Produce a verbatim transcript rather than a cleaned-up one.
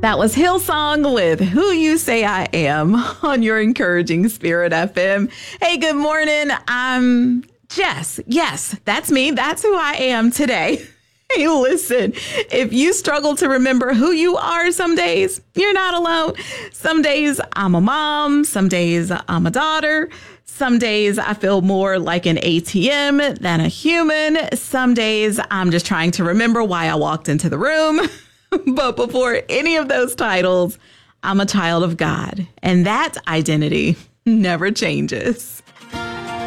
That was Hillsong with Who You Say I Am on your Encouraging Spirit F M. Hey, good morning. I'm Jess. Yes, that's me. That's who I am today. Hey, listen, if you struggle to remember who you are some days, you're not alone. Some days I'm a mom. Some days I'm a daughter. Some days I feel more like an A T M than a human. Some days I'm just trying to remember why I walked into the room. But before any of those titles, I'm a child of God, and that identity never changes.